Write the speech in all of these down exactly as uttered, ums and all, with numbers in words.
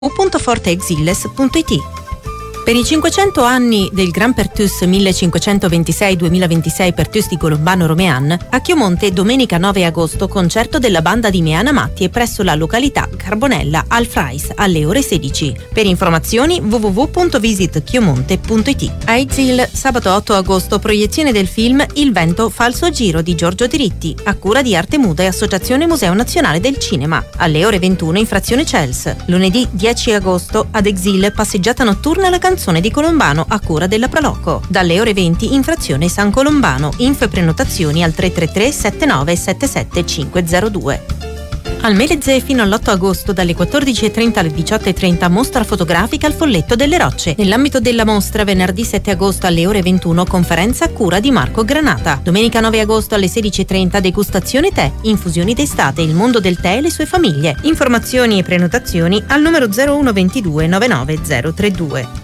punto forte exiles punto it. Per i cinquecento anni del Gran Pertus millecinquecentoventisei duemilaventisei Pertus di Colombano Romean, a Chiomonte domenica nove agosto concerto della banda di Meana Mattie presso la località Carbonella al Frais alle ore sedici. Per informazioni w w w punto visit chiomonte punto it. A Exil sabato otto agosto proiezione del film Il vento fa il suo giro di Giorgio Diritti a cura di Arte Muda e Associazione Museo Nazionale del Cinema alle ore ventuno in frazione Cels. Lunedì dieci agosto ad Exil passeggiata notturna alla canzone di Colombano a cura della Proloco dalle ore venti in frazione San Colombano. Info e prenotazioni al tre tre tre sette nove sette sette cinque zero due. Al Melezze fino all'otto agosto dalle quattordici e trenta alle diciotto e trenta mostra fotografica al Folletto delle Rocce. Nell'ambito della mostra venerdì sette agosto alle ore ventuno conferenza a cura di Marco Granata. Domenica nove agosto alle sedici e trenta degustazione tè, infusioni d'estate, il mondo del tè e le sue famiglie. Informazioni e prenotazioni al numero zero uno ventidue novantanove zero trentadue.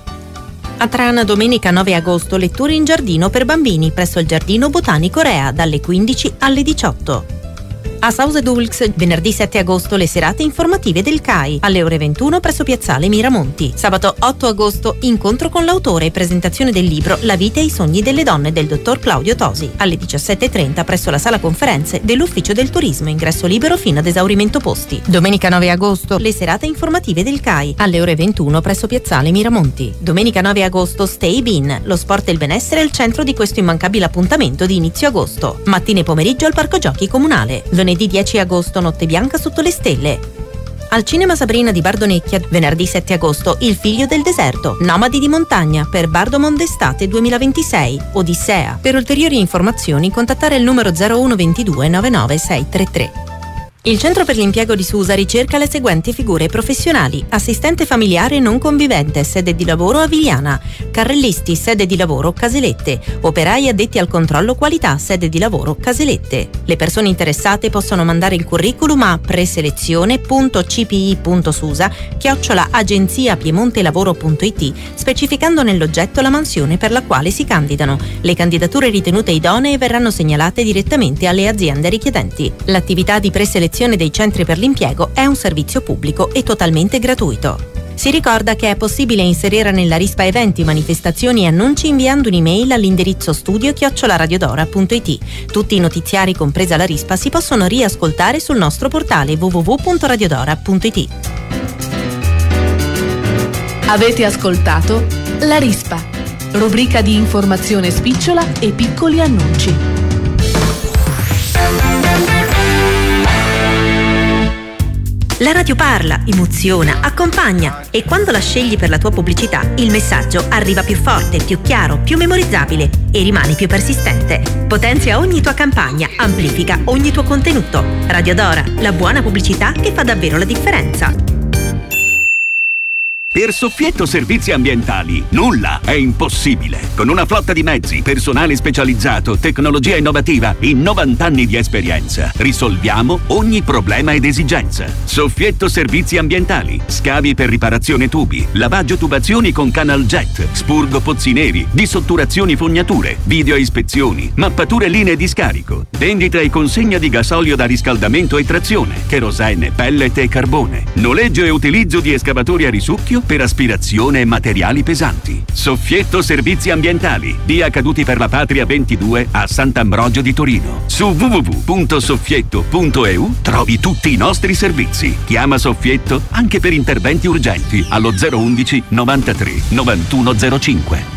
A Trana domenica nove agosto letture in giardino per bambini presso il Giardino Botanico Rea dalle quindici alle diciotto. A Sausedulx venerdì sette agosto le serate informative del C A I alle ore ventuno presso Piazzale Miramonti. Sabato otto agosto incontro con l'autore e presentazione del libro La vita e i sogni delle donne del dottor Claudio Tosi alle diciassette e trenta presso la sala conferenze dell'Ufficio del Turismo, ingresso libero fino ad esaurimento posti. Domenica nove agosto le serate informative del C A I alle ore ventuno presso Piazzale Miramonti. Domenica nove agosto Stay Bean, lo sport e il benessere al centro di questo immancabile appuntamento di inizio agosto. Mattina e pomeriggio al Parco Giochi Comunale. Lunedì dieci agosto Notte Bianca sotto le stelle. Al Cinema Sabrina di Bardonecchia venerdì sette agosto Il figlio del deserto, Nomadi di montagna per Bardomond d'estate duemilaventisei, Odissea. Per ulteriori informazioni contattare il numero zero uno ventidue novantanove sei trentatré. Il Centro per l'Impiego di Susa ricerca le seguenti figure professionali: assistente familiare non convivente, sede di lavoro a Vigliana; carrellisti, sede di lavoro Caselette; operai addetti al controllo qualità, sede di lavoro Caselette. Le persone interessate possono mandare il curriculum a preselezione punto c p i punto susa chiocciola agenzia piemontelavoro punto it, specificando nell'oggetto la mansione per la quale si candidano. Le candidature ritenute idonee verranno segnalate direttamente alle aziende richiedenti. L'attività di preselezione dei centri per l'impiego è un servizio pubblico e totalmente gratuito. Si ricorda che è possibile inserire nella rispa eventi, manifestazioni e annunci inviando un'email all'indirizzo studio chiocciola radiodora punto it. Tutti i notiziari, compresa la rispa, si possono riascoltare sul nostro portale w w w punto radiodora punto it. Avete ascoltato La Rispa, rubrica di informazione spicciola e piccoli annunci. La radio parla, emoziona, accompagna e quando la scegli per la tua pubblicità il messaggio arriva più forte, più chiaro, più memorizzabile e rimane più persistente. Potenzia ogni tua campagna, amplifica ogni tuo contenuto. Radiodora, la buona pubblicità che fa davvero la differenza. Per Soffietto Servizi Ambientali nulla è impossibile. Con una flotta di mezzi, personale specializzato, tecnologia innovativa e novanta anni di esperienza, risolviamo ogni problema ed esigenza. Soffietto Servizi Ambientali, scavi per riparazione tubi, lavaggio tubazioni con canal jet, spurgo pozzi neri, disotturazioni fognature, video ispezioni, mappature linee di scarico, vendita e consegna di gasolio da riscaldamento e trazione, kerosene, pellet e carbone, noleggio e utilizzo di escavatori a risucchio per aspirazione e materiali pesanti. Soffietto Servizi Ambientali, via Caduti per la Patria ventidue a Sant'Ambrogio di Torino. Su w w w punto soffietto punto e u trovi tutti i nostri servizi. Chiama Soffietto anche per interventi urgenti allo zero undici novantatré novantuno zero cinque.